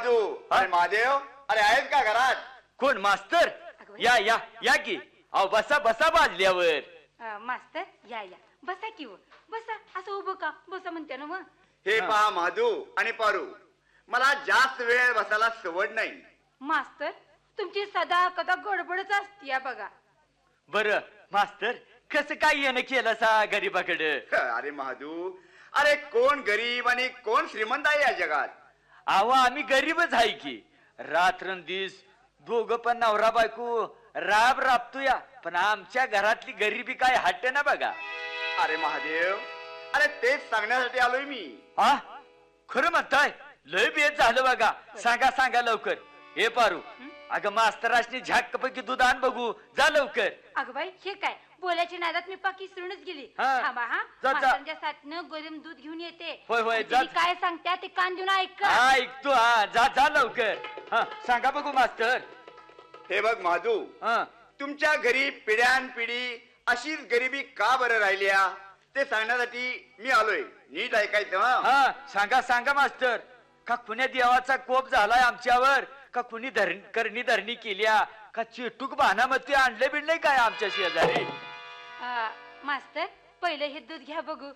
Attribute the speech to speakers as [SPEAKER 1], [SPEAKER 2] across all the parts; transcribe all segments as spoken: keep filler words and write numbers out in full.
[SPEAKER 1] महादू अरे महादेव अरे आहेत का घरात?
[SPEAKER 2] कोण मास्तर? या या या की. अहो बसा बसा बाजल्यावर.
[SPEAKER 3] मास्तर या या बसा की व बसा. असं उभं का बसा म्हणते ना मग.
[SPEAKER 1] हे पहा महादू आणि पारू, मला जास्त वेळ बसायला सवड नाही.
[SPEAKER 3] मास्तर तुमची सदा कदा गडबडच असते बघा.
[SPEAKER 2] बर मास्तर कसं काय येणं केलं सा गरीबाकडे?
[SPEAKER 1] अरे महादू, अरे कोण गरीब आणि कोण श्रीमंत आहे या जगात?
[SPEAKER 2] अहो आम्ही गरीबच आहे की. रात्रंदिवस दोघं पण नवरा बायको राब राबतो या, पण आमच्या घरातली गरिबी काय हट्ट ना बघा.
[SPEAKER 1] अरे महादेव, अरे तेच सांगण्यासाठी आलोय मी.
[SPEAKER 2] हा खरं म्हणताय? लय बेत झालं बघा. सांगा सांगा लवकर. हे पारू, अगं मास्तराशनी झाक्कपैकी दूध आण बघू. जा लवकर.
[SPEAKER 3] अगं बाई हे काय बोलायची नादात मी पाकी विसरूनच गेली.
[SPEAKER 2] हा.
[SPEAKER 3] थांबा हा
[SPEAKER 2] जा, जा.
[SPEAKER 3] मास्तरांच्या साथनं गरम दूध घेऊन येते.
[SPEAKER 2] होय, होय,
[SPEAKER 3] आणि
[SPEAKER 2] जा.
[SPEAKER 3] तुम्ही काय सांगत्या ते कान देऊन ऐका.
[SPEAKER 2] हा ऐकतो. हा जा जा लवकर. हा सांगा बघू मास्तर.
[SPEAKER 1] हे बघ महादू,
[SPEAKER 2] हा
[SPEAKER 1] तुमच्या घरी पिढ्यान पिढी अशीच गरिबी का बरं राहिली ते सांगण्यासाठी मी आलोय. नीट ऐकायचं हा.
[SPEAKER 2] हा सांगा सांगा मास्टर. का कुण्या देवाचा कोप झालाय आमच्यावर? का कुणी धरण करणी धरणी केल्या? का चेटूक बहानामती आणले बिडले काय आमच्या शेजारी?
[SPEAKER 3] आ, मास्तर पहिलं हे दूध घ्या बघू.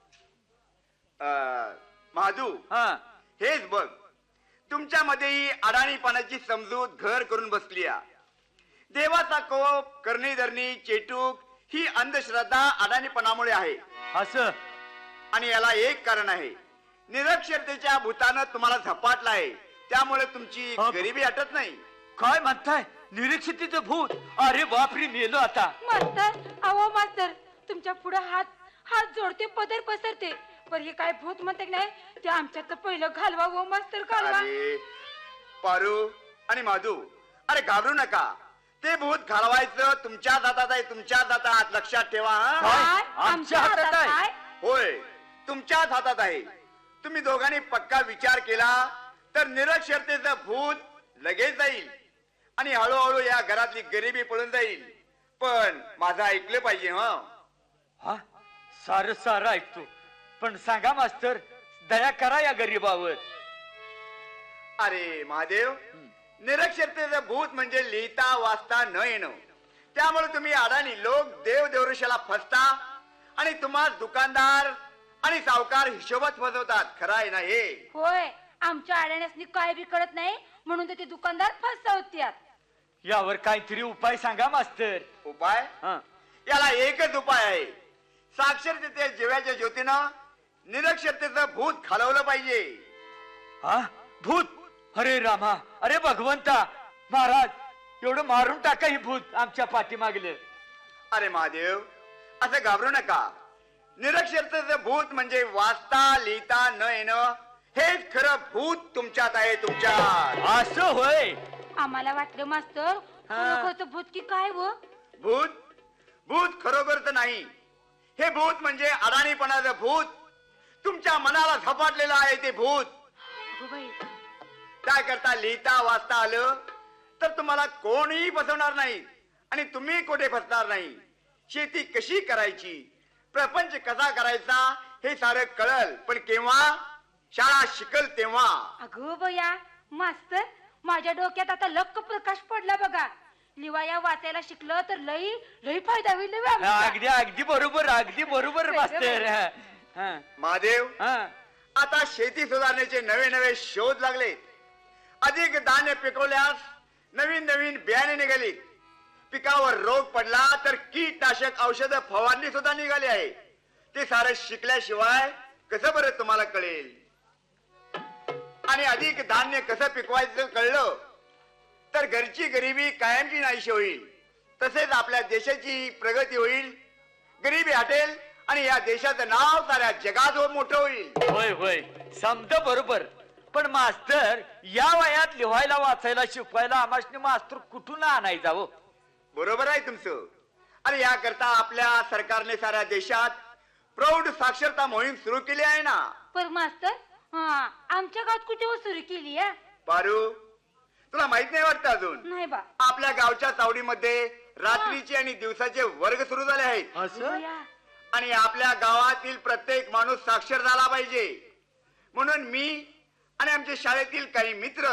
[SPEAKER 1] अं, महादू
[SPEAKER 2] हा
[SPEAKER 1] हेच बघ, तुमच्यामध्ये ही अडाणीपणाची समजूत घर करून बसली आहे. देवाचा कोप, करणी धरणी, चेटूक ही अंधश्रद्धा अडाणीपणामुळे आहे.
[SPEAKER 2] असं?
[SPEAKER 1] आणि याला एक कारण आहे, निरक्षरतेच्या भूतानं तुम्हाला झपाटला आहे, त्यामुळे तुमची
[SPEAKER 2] अ-
[SPEAKER 1] गरिबी हटत नाही.
[SPEAKER 2] काय म्हणताय? निरीक्षितीचं भूत? अरे बापरे, मेलो आता.
[SPEAKER 3] मास्तर अहो मास्तर तुमच्या पुढे हात हात जोडते पदर पसरते. पण हे काय भूत म्हणते नाही ते आमच्यात पहिलं घालवा व मास्तर घालवा.
[SPEAKER 1] अरे पारू आणि माधू, अरे घाबरू नका. ते भूत घालवायचं तुमच्या हातात आहे, तुमच्या हातात. लक्षात ठेवा हा.
[SPEAKER 3] काय?
[SPEAKER 2] आमच्या हातात आहे?
[SPEAKER 1] होय, तुमच्याच हातात आहे. तुम्ही दोघांनी पक्का विचार केला तर निरक्षरतेचं भूत लगेच जाईल आणि हळूहळू या घरातली गरिबी पळून जाईल. पण माझं ऐकलं पाहिजे हा.
[SPEAKER 2] हा सार सार ऐकतो, पण सांगा मास्तर, दया करा या गरीबावर.
[SPEAKER 1] अरे महादेव, निरक्षरतेचं भूत म्हणजे लिहिता वाचता न येणं. त्यामुळे तुम्ही अडाणी लोक देव देवऋषाला फसता आणि तुम्हाला दुकानदार आणि सावकार हिशोबात फसवतात. खरं आहे ना हे?
[SPEAKER 3] होय, आमच्या अडाण्यासनी काय बी कळत नाही म्हणून तर ते दुकानदार फसवत्यात.
[SPEAKER 2] यावर काहीतरी उपाय सांगा मास्तर.
[SPEAKER 1] उपाय?
[SPEAKER 2] हा
[SPEAKER 1] याला एकच उपाय आहे. साक्षरतेच्या जीवाच्या ज्योतीनं निरक्षरतेचं भूत घालवलं पाहिजे.
[SPEAKER 2] हा भूत? अरे रामा, अरे भगवंता, महाराज एवढं मारून टाका ही भूत आमच्या पाठी मागलं.
[SPEAKER 1] अरे महादेव, असं घाबरू नका. निरक्षरतेचं भूत म्हणजे वाचता लिहिता न येणं, हेच खरं भूत तुमच्यात आहे, तुमच्यात.
[SPEAKER 2] असं होय?
[SPEAKER 3] आम्हाला वाटलं मास्तर खरोखरचं भूत की काय व
[SPEAKER 1] भूत भूत खरोखरच नाही. हे भूत म्हणजे अडाणीपणाचं भूत. तुमच्या मनाला झपाटलेलं आहे ते भूत.
[SPEAKER 3] अगं बाई,
[SPEAKER 1] काय करता? लिहिता वाचता आलं तर तुम्हाला कोणीही फसवणार नाही आणि तुम्ही कुठे फसणार नाही. शेती कशी करायची, प्रपंच कसा करायचा हे सारं कळल. पण केव्हा? शाळा शिकल तेव्हा.
[SPEAKER 3] अगं बया मास्तर, माझ्या डोक्यात आता लक्क प्रकाश पडला बघा. लिवाया वाचायला शिकलं तर लई लई फायदा होईल बे आमचा.
[SPEAKER 2] अगदी अगदी बरोबर, अगदी बरोबर मास्तर. हा, हा,
[SPEAKER 1] महादेव,
[SPEAKER 2] हा.
[SPEAKER 1] आता शेती सुधारण्याचे नवे नवे शोध लागले. अधिक धान्य पिकवल्यास नवीन नवीन बियाणे निघालीत. पिकावर रोग पडला तर कीटनाशक औषध फवारणी सुद्धा निघाली आहे. ते सारं शिकल्याशिवाय कसं बरं तुम्हाला कळेल? आणि अधिक धान्य कसं पिकवायचं कळलं तर घरची गरिबी कायमची नाहीशी होईल. तसेच आपल्या देशाची प्रगती होईल, गरिबी हटेल आणि या देशाचं नाव साऱ्या जगात मोठं होईल.
[SPEAKER 2] होय होय, समज बरोबर. पण मास्तर, या वयात लिहायला वाचायला शिकवायला आम्हाला मास्तर कुठून आणायचा हो?
[SPEAKER 1] बरोबर आहे तुमचं. अरे याकरता आपल्या सरकारने साऱ्या देशात प्रौढ साक्षरता मोहीम सुरू केली आहे ना.
[SPEAKER 3] पर मास्तर, हा आमच्या गावात कुठे व सुरू केली आहे?
[SPEAKER 1] पारू, तुला माहित नाही वाटतं अजून?
[SPEAKER 3] नाही बा.
[SPEAKER 1] आपल्या गावच्या चावडीमध्ये रात्रीचे आणि दिवसाचे वर्ग सुरू झाले आहेत.
[SPEAKER 2] असं?
[SPEAKER 1] आणि आपल्या गावातील प्रत्येक माणूस साक्षर झाला पाहिजे म्हणून मी आणि आमच्या शाळेतील काही मित्र